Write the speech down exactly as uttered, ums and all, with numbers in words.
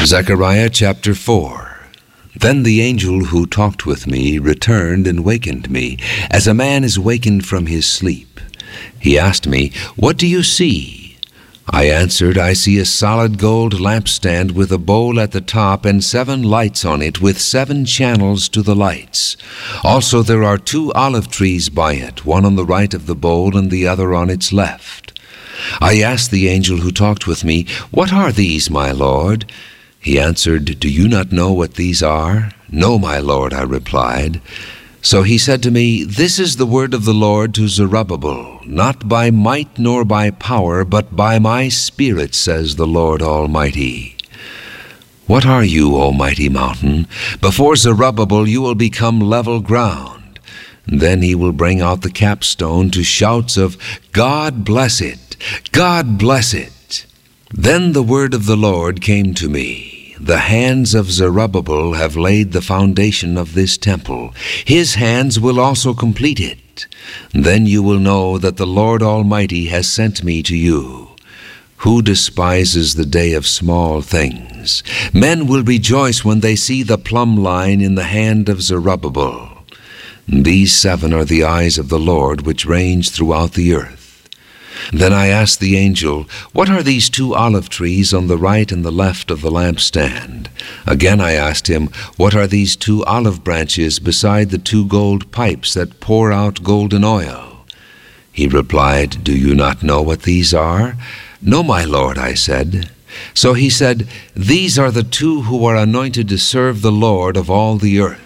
Zechariah chapter four. Then the angel who talked with me returned and wakened me, as a man is wakened from his sleep. He asked me, "What do you see?" I answered, "I see a solid gold lampstand with a bowl at the top and seven lights on it, with seven channels to the lights. Also there are two olive trees by it, one on the right of the bowl and the other on its left." I asked the angel who talked with me, "What are these, my Lord?" He answered, "Do you not know what these are?" "No, my Lord," I replied. So he said to me, "This is the word of the Lord to Zerubbabel, not by might nor by power, but by my Spirit, says the Lord Almighty." What are you, O mighty mountain? Before Zerubbabel you will become level ground. Then he will bring out the capstone to shouts of, "God bless it! God bless it!" Then the word of the Lord came to me. The hands of Zerubbabel have laid the foundation of this temple. His hands will also complete it. Then you will know that the Lord Almighty has sent me to you. Who despises the day of small things? Men will rejoice when they see the plumb line in the hand of Zerubbabel. These seven are the eyes of the Lord which range throughout the earth. Then I asked the angel, "What are these two olive trees on the right and the left of the lampstand?" Again I asked him, "What are these two olive branches beside the two gold pipes that pour out golden oil?" He replied, "Do you not know what these are?" "No, my Lord," I said. So he said, "These are the two who are anointed to serve the Lord of all the earth."